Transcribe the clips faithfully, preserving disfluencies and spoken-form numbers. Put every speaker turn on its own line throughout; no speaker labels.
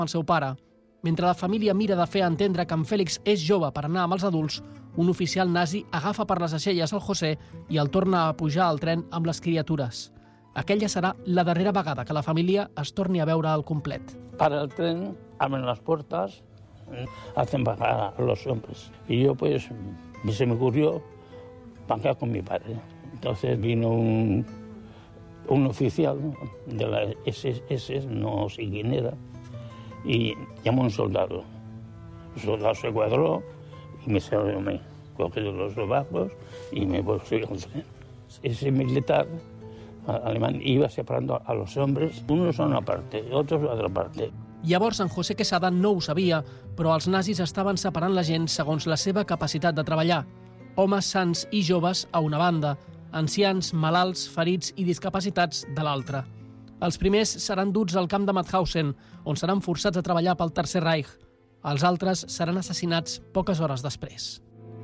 el seu pare. Mentre la família mira de fer entendre que en Fèlix és jove per anar amb els adults, un oficial nazi agafa per les aixelles el José i el torna a pujar al tren amb les criatures. Aquella serà la darrera vegada que la família es torni a veure al complet.
Para el tren, abren las puertas, hacen bajar a los hombres. Y yo, pues, se me ocurrió bajar con mi padre. Entonces vino un, un oficial, ¿no?, de la ese ese, no sé quién era, y llamó a un soldado. El soldado se cuadró y me, me cogió los sobacos y me puso al tren. Ese militar alemán iba separando a los hombres, unos a una parte, otros a otra parte.
Llavors, en José Quesada no ho sabia, però els nazis estaven separant la gent segons la seva capacitat de treballar. Homes sants i joves a una banda, ancians, malalts, ferits i discapacitats de l'altra. Els primers seran duts al camp de Mauthausen, on seran forçats a treballar pel Tercer Reich. Els altres seran assassinats poques hores després.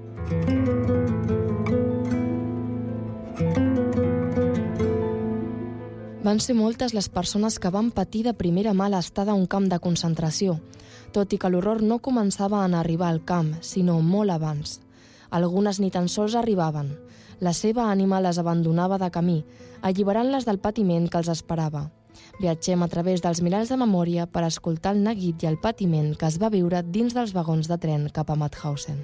Van ser moltes les persones que van patir de primera mà l'estada a un camp de concentració, tot i que l'horror no començava a arribar al camp, sinó molt abans. Algunes ni tan sols arribaven. La seva ànima les abandonava de camí, alliberant-les del patiment que els esperava. Viatgem a través dels miralls de memòria per escoltar el neguit i el patiment que es va viure dins dels vagons de tren cap a Mauthausen.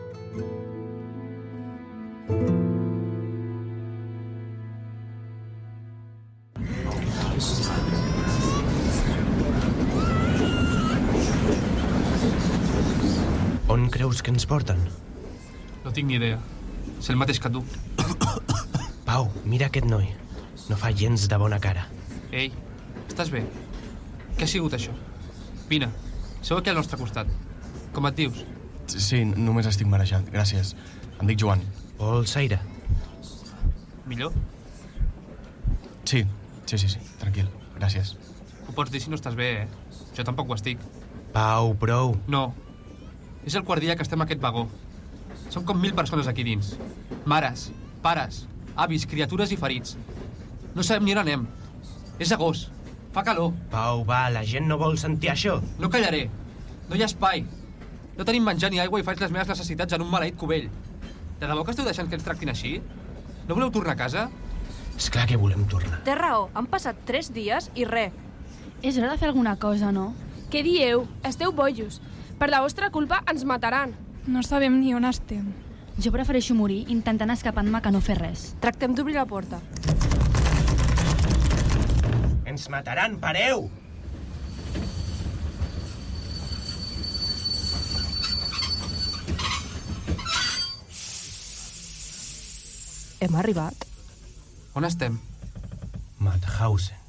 On creus que ens porten?
No tinc ni idea. És el mateix que tu.
Pau, mira aquest noi. No fa gens de bona cara.
Ei, estàs bé? Què ha sigut això? Vine, seu aquí al nostre costat. Com et dius?
Sí, només estic marejat, gràcies. Em dic Joan.
Vols aire?
Millor?
Sí, sí, sí, sí, tranquil, gràcies.
Ho pots dir si no estàs bé, eh? Jo tampoc ho estic.
Pau, prou.
No. És el quart dia que estem a aquest vagó. Som com mil persones aquí dins. Mares, pares, avis, criatures i ferits. No sabem ni on anem. És agost. Fa calor.
Pau, va, la gent no vol sentir això.
No callaré. No hi ha espai. No tenim menjar ni aigua i faig les meves necessitats en un maleït cubell. De debò que esteu deixant que ens tractin així? No voleu tornar a casa?
És clar que volem tornar.
Té raó. Han passat tres dies i res.
És hora de fer alguna cosa, no?
Què dieu? Esteu bojos. Per la vostra culpa ens mataran.
No sabem ni on estem.
Jo prefereixo morir intentant escapar-me que no fer res. Tractem d'obrir la porta.
Ens mataran, pareu!
Hem arribat.
On estem?
Mauthausen.